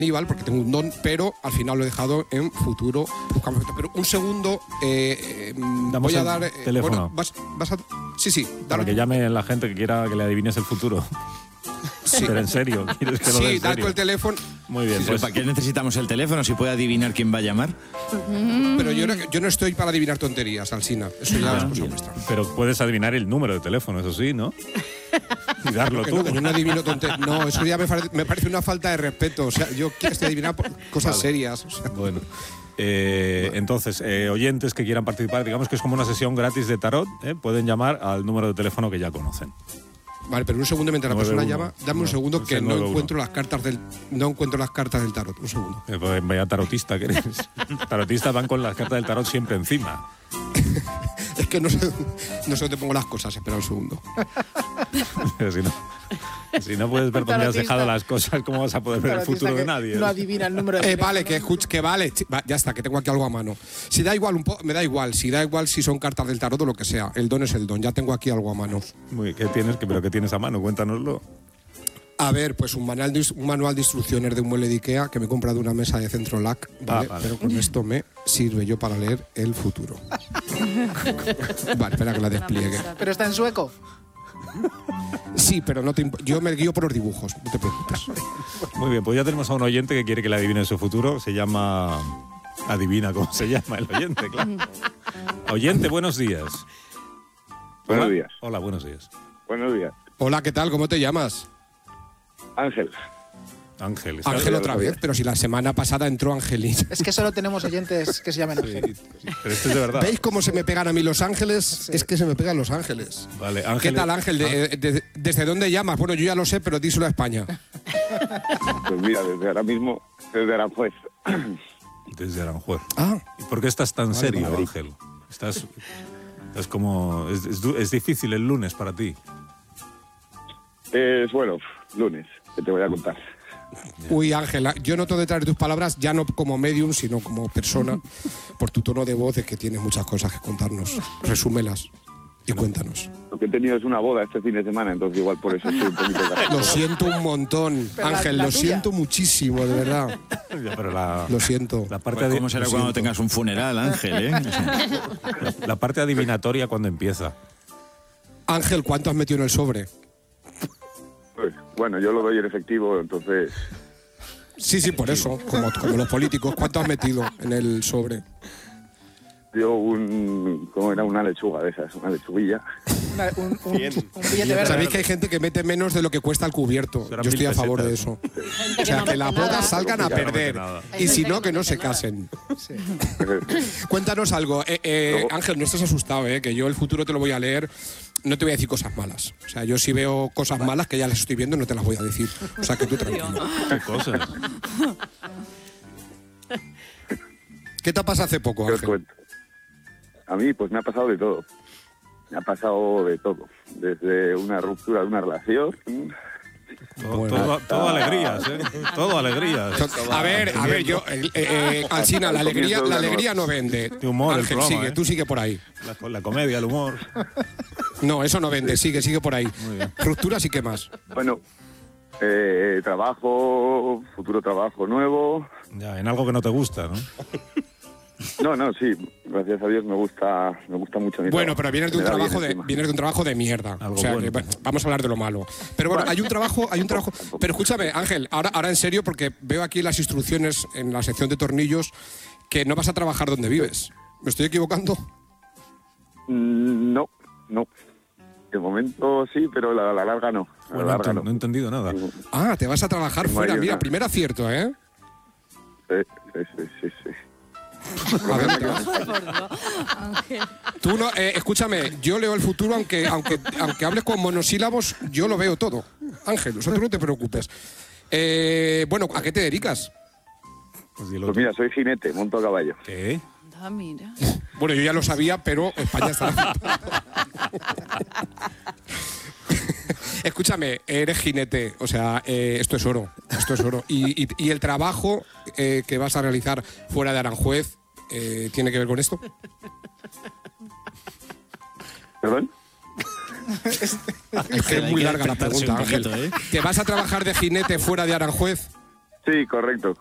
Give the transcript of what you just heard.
Aníbal, porque tengo un don, pero al final lo he dejado en futuro. Pero un segundo, voy a dar... teléfono. Bueno, vas a... Sí, para que llame la gente que quiera que le adivines el futuro. Sí. Pero en serio, ¿quieres que lo dé en Sí, da serio? tú el teléfono. Muy bien, Sí, pues ¿para qué necesitamos el teléfono si puede adivinar quién va a llamar? Pero yo no estoy para adivinar tonterías, Alsina. Eso ya es cosa nuestra. pero puedes adivinar el número de teléfono, eso sí, ¿no? Y darlo tú. Que yo no adivino tonterías. No, eso ya me parece una falta de respeto. O sea, yo quiero adivinar cosas serias. O sea. Bueno. Entonces, oyentes que quieran participar, digamos que es como una sesión gratis de tarot, pueden llamar al número de teléfono que ya conocen. Vale, pero un segundo mientras la persona llama, dame un segundo que no 91. encuentro las cartas del tarot. Un segundo. Pues vaya tarotista que eres. Tarotistas van con las cartas del tarot siempre encima. Es que no sé dónde pongo las cosas, espera un segundo. Pero si no puedes ver dónde has dejado las cosas, ¿cómo vas a poder ver el futuro de nadie? No adivina el número de Vale, que vale, ya está, que tengo aquí algo a mano. Si da igual me da igual si son cartas del tarot o lo que sea. El don es el don, ya tengo aquí algo a mano. ¿Qué tienes? ¿Pero qué tienes a mano? Cuéntanoslo. A ver, pues un manual de instrucciones de un mueble de Ikea que me he comprado una mesa de Centrolac, ¿vale? Vale. Pero con esto me sirve yo para leer el futuro. Vale, espera que la despliegue. Pero está en sueco. Sí, pero yo me guío por los dibujos, no te preocupes. Muy bien, pues ya tenemos a un oyente que quiere que le adivine su futuro. Se llama... Adivina cómo se llama el oyente, claro. Oyente, buenos días. Buenos Hola. días. Hola, buenos días. Buenos días. Hola, ¿qué tal? ¿Cómo te llamas? Ángel. Ángel. Ángel otra vez, pero si la semana pasada entró Angelín. Es que solo tenemos oyentes que se llaman Ángel. Pero esto es de verdad. ¿Veis cómo se me pegan a mí Los Ángeles? Sí. Es que se me pegan Los Ángeles. Vale, Ángel. ¿Qué tal, Ángel? ¿Desde dónde llamas? Bueno, yo ya lo sé, pero díselo a España. Pues mira, desde ahora mismo, desde Aranjuez. Desde Aranjuez. Ah. ¿Y por qué estás tan serio, Madrid. Ángel? Estás como... Es difícil el lunes para ti. Bueno, lunes, que te voy a contar. Uy, Ángela, yo noto detrás de tus palabras, ya no como medium, sino como persona, por tu tono de voz, de que tienes muchas cosas que contarnos. Resúmelas y cuéntanos. Lo que he tenido es una boda este fin de semana, entonces igual por eso estoy un poquito cansado. Lo siento un montón, Pero Ángel, la lo tuya. siento muchísimo, de verdad. Pero Lo siento. la parte Pues, ¿cómo será lo cuando siento. tengas un funeral, Ángel? la parte adivinatoria cuando empieza. Ángel, ¿cuánto has metido en el sobre? Pues, bueno, yo lo doy en efectivo, entonces... Sí, por eso, como los políticos. ¿Cuánto has metido en el sobre? Dio ¿cómo era? Una lechuga de esas, una lechuguilla. Un billete verde. Sabéis que hay gente que mete menos de lo que cuesta el cubierto. Serán Yo estoy a 1000 favor de pesetas. eso. O sea, que las bodas salgan a perder. Y si no, que no se casen. Cuéntanos algo. Ángel, no estés asustado, que yo el futuro te lo voy a leer. No te voy a decir cosas malas. O sea, yo si veo cosas malas que ya las estoy viendo, no te las voy a decir. O sea, que tú tranquilo. ¿Qué cosas? ¿Qué te ha pasado hace poco, ¿Qué os Ángel? cuento? A mí, pues me ha pasado de todo. Me ha pasado de todo. Desde una ruptura de una relación... Todo alegrías, ¿eh? Todo alegrías. A ver, yo, Alsina, la alegría no vende. De humor, el Ángel, programa, sigue, ¿eh? tú sigue por ahí. La comedia, el humor. No, eso no vende, sigue por ahí. Rupturas y qué más. Bueno, trabajo, futuro trabajo nuevo... Ya, en algo que no te gusta, ¿no? No, sí, gracias a Dios me gusta mucho mi Bueno, trabajo. pero vienes de un Me da bien trabajo encima. vienes de un trabajo de mierda. Algo O sea, bueno. que, vamos a hablar de lo malo. Pero bueno, hay un trabajo. Pero escúchame, Ángel, ahora en serio, porque veo aquí las instrucciones en la sección de tornillos que no vas a trabajar donde vives. ¿Me estoy equivocando? No. De momento sí, pero la larga no. La Bueno, larga no he entendido nada. Ah, te vas a trabajar Tengo fuera. ahí Mira, una- primer acierto, ¿eh? Sí. A ver, te vas. Tú no, escúchame, yo leo el futuro aunque hables con monosílabos, yo lo veo todo. Ángel, o sea, tú no te preocupes. Bueno, ¿a qué te dedicas? Pues dilo Pues tú. mira, soy jinete, monto a caballo. ¿Qué? Ah, mira. Bueno, yo ya lo sabía, pero España está... Escúchame, eres jinete, o sea, esto es oro, Y el trabajo que vas a realizar fuera de Aranjuez, ¿tiene que ver con esto? ¿Perdón? Es que es muy larga la pregunta, Ángel. ¿Te vas a trabajar de jinete fuera de Aranjuez? Sí, correcto.